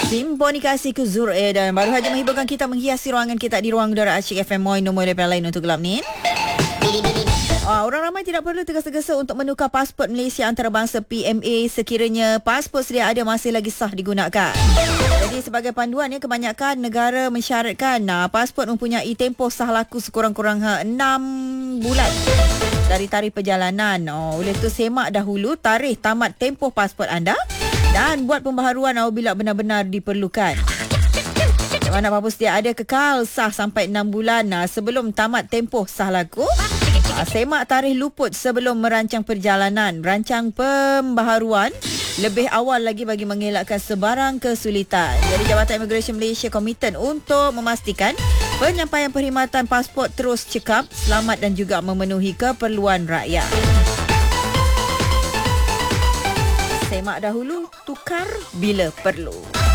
Simponi Kasih ke Zur dan baru saja menghiburkan kita, menghiasi ruangan kita di ruang udara Asyik FM Moi nombor lepas lain untuk gelap ni. Orang ramai tidak perlu tergesa-gesa untuk menukar pasport Malaysia antarabangsa PMA sekiranya pasport sedia ada masih lagi sah digunakan. Jadi sebagai panduan kebanyakan negara mensyaratkan pasport mempunyai tempoh sah laku sekurang-kurang 6 bulan dari tarikh perjalanan. Oleh itu semak dahulu tarikh tamat tempoh pasport anda dan buat pembaharuan apabila benar-benar diperlukan. Mana apa-apa sedia ada kekal sah sampai 6 bulan sebelum tamat tempoh sah laku. Semak tarikh luput sebelum merancang perjalanan. Rancang pembaharuan lebih awal lagi bagi mengelakkan sebarang kesulitan. Jadi Jabatan Imigresen Malaysia komited untuk memastikan penyampaian perkhidmatan pasport terus cekap, selamat dan juga memenuhi keperluan rakyat. Semak dahulu, tukar bila perlu.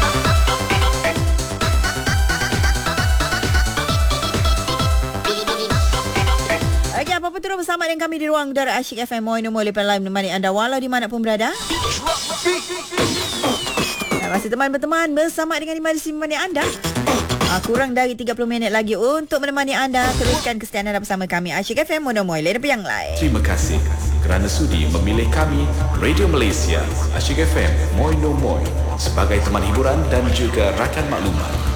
Apa-apa terus bersama dengan kami di ruang udara Asyik FM Moi nombor lepas lain menemani anda walau di mana pun berada. Masih teman-teman bersama dengan di mana anda. Kurang dari 30 minit lagi untuk menemani anda. Teruskan kesetiaan anda bersama kami Asyik FM Moi nombor lepas yang lain. Terima kasih kerana sudi memilih kami Radio Malaysia Asyik FM Moi nombor sebagai teman hiburan dan juga rakan maklumat.